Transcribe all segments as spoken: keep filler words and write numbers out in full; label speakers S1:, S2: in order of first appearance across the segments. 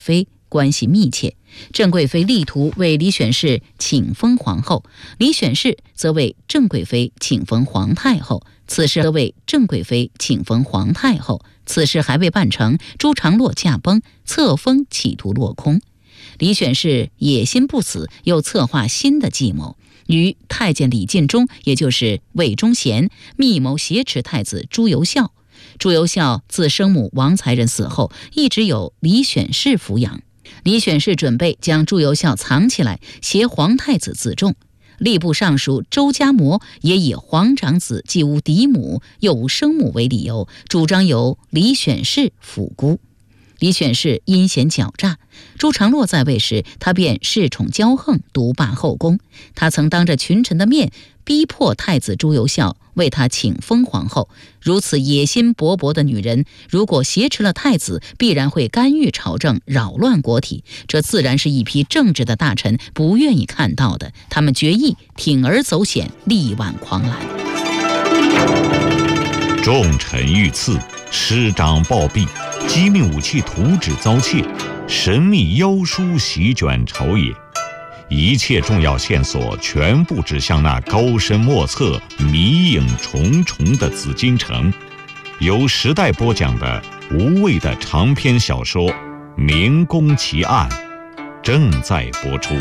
S1: 妃关系密切。郑贵妃力图为李选侍请封皇后，李选侍则为郑贵妃请封皇太后。此事则为郑贵妃请封皇太后，此事还未办成，朱常洛驾崩，册封企图落空。李选侍野心不死，又策划新的计谋，与太监李进忠，也就是魏忠贤，密谋挟持太子朱由校。朱由校自生母王才人死后，一直由李选侍抚养。李选侍准备将朱由校藏起来，挟皇太子自重。吏部尚书周家谟也以皇长子既无嫡母又无生母为理由，主张由李选侍抚孤。李选侍阴险狡诈，朱常洛在位时，他便恃宠骄横，独霸后宫。他曾当着群臣的面逼迫太子朱由校为他请封皇后。如此野心勃勃的女人，如果挟持了太子，必然会干预朝政，扰乱国体，这自然是一批正直的大臣不愿意看到的。他们决意铤而走险，力挽狂澜。
S2: 重臣遇刺，师长暴毙，机密武器图纸遭窃，神秘妖书席卷朝野，一切重要线索全部指向那高深莫测、迷影重重的紫禁城。由时代播讲的无畏的长篇小说《明宫奇案》正在播出。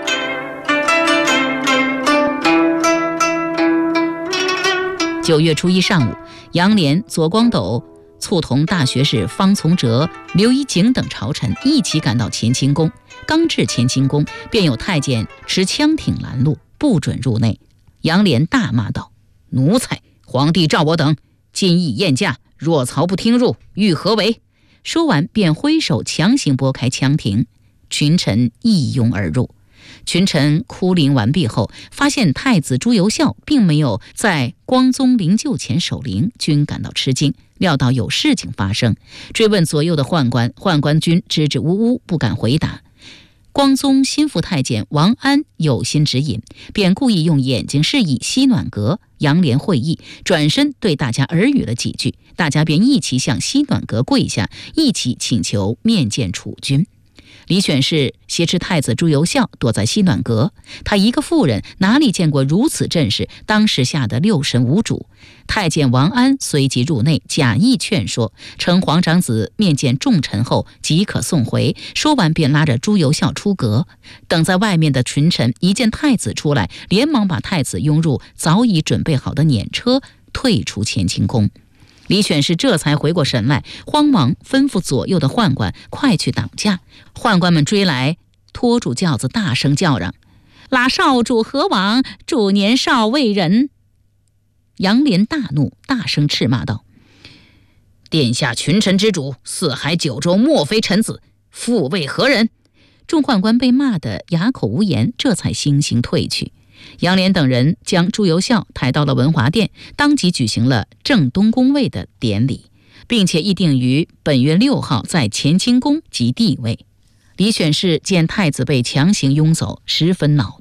S1: 九月初一上午，杨涟、左光斗促同大学士方从哲、刘一景等朝臣一起赶到乾清宫。刚至乾清宫，便有太监持枪挺拦路，不准入内。杨涟大骂道：“奴才！皇帝召我等，今已宴驾，若曹不听入，欲何为？”说完便挥手强行拨开枪亭，群臣一拥而入。群臣哭灵完毕后，发现太子朱由校并没有在光宗灵柩前守灵，均感到吃惊，料到有事情发生，追问左右的宦官，宦官均支支吾吾，不敢回答。光宗心腹太监王安有心指引，便故意用眼睛示意西暖阁。杨涟会意，转身对大家耳语了几句，大家便一起向西暖阁跪下，一起请求面见储君。李选侍挟持太子朱由校躲在西暖阁，他一个妇人哪里见过如此阵势，当时吓得六神无主。太监王安随即入内，假意劝说，称皇长子面见众臣后即可送回。说完便拉着朱由校出阁。等在外面的群臣一见太子出来，连忙把太子拥入早已准备好的辇车，退出乾清宫。李选侍这才回过神来，慌忙吩咐左右的宦官快去挡驾。宦官们追来，拖住轿子，大声叫嚷：“拉少主何往？主年少未忍！”杨涟大怒，大声斥骂道：“殿下群臣之主，四海九州莫非臣子，复为何人？”众宦官被骂得哑口无言，这才悻悻退去。杨涟等人将朱由校抬到了文华殿，当即举行了正东宫位的典礼，并且议定于本月六号在乾清宫即地位。李选侍见太子被强行拥走，十分恼